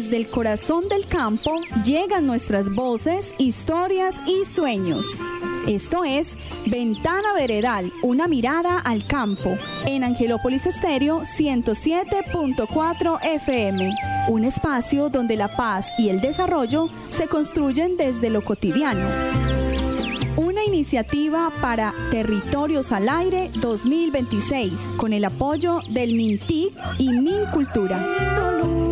desde el corazón del campo llegan nuestras voces, historias y sueños. Esto es Ventana Veredal, una mirada al campo, en Angelópolis Estéreo 107.4 FM. Un espacio donde la paz y el desarrollo se construyen desde lo cotidiano. Una iniciativa para Territorios al Aire 2026, con el apoyo del MINTIC y MINCultura.